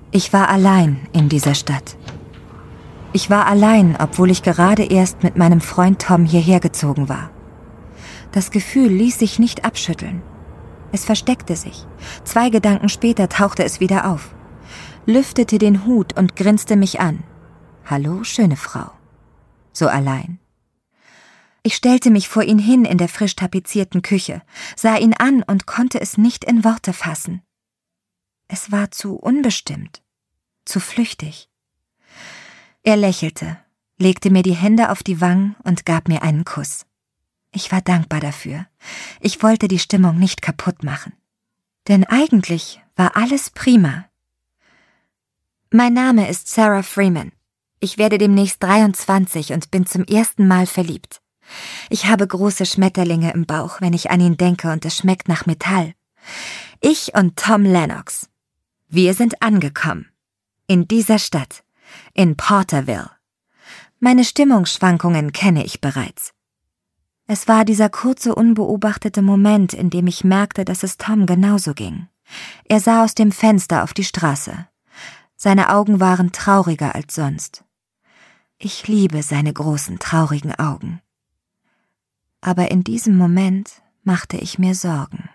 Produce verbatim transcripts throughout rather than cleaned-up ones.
Ich war allein in dieser Stadt. Ich war allein, obwohl ich gerade erst mit meinem Freund Tom hierher gezogen war. Das Gefühl ließ sich nicht abschütteln. Es versteckte sich. Zwei Gedanken später tauchte es wieder auf, lüftete den Hut und grinste mich an. Hallo, schöne Frau. So allein. Ich stellte mich vor ihn hin in der frisch tapezierten Küche, sah ihn an und konnte es nicht in Worte fassen. Es war zu unbestimmt, zu flüchtig. Er lächelte, legte mir die Hände auf die Wangen und gab mir einen Kuss. Ich war dankbar dafür. Ich wollte die Stimmung nicht kaputt machen. Denn eigentlich war alles prima. Mein Name ist Sarah Freeman. Ich werde demnächst dreiundzwanzig und bin zum ersten Mal verliebt. Ich habe große Schmetterlinge im Bauch, wenn ich an ihn denke, und es schmeckt nach Metall. Ich und Tom Lennox. Wir sind angekommen. In dieser Stadt. In Porterville. Meine Stimmungsschwankungen kenne ich bereits. Es war dieser kurze, unbeobachtete Moment, in dem ich merkte, dass es Tom genauso ging. Er sah aus dem Fenster auf die Straße. Seine Augen waren trauriger als sonst. Ich liebe seine großen, traurigen Augen. Aber in diesem Moment machte ich mir Sorgen.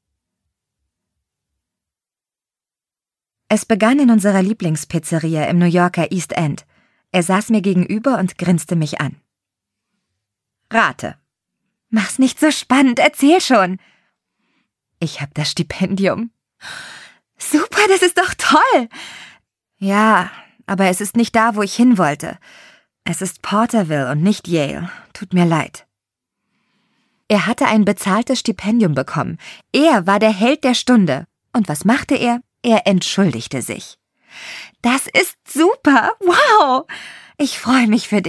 Es begann in unserer Lieblingspizzeria im New Yorker East End. Er saß mir gegenüber und grinste mich an. Rate. Mach's nicht so spannend, erzähl schon. Ich hab das Stipendium. Super, das ist doch toll. Ja, aber es ist nicht da, wo ich hin wollte. Es ist Porterville und nicht Yale. Tut mir leid. Er hatte ein bezahltes Stipendium bekommen. Er war der Held der Stunde. Und was machte er? Er entschuldigte sich. Das ist super. Wow. Ich freue mich für dich.